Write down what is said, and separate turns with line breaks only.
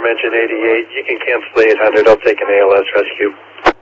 Farm Engine 88. You can cancel the 800. I'll take an ALS rescue.